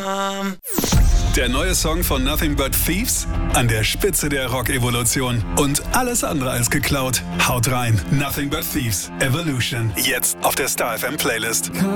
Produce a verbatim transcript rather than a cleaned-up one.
Ähm. Der neue Song von Nothing But Thieves? An der Spitze der Rock-Evolution. Und alles andere als geklaut. Haut rein. Nothing But Thieves. Evolution. Jetzt auf der Star F M Playlist.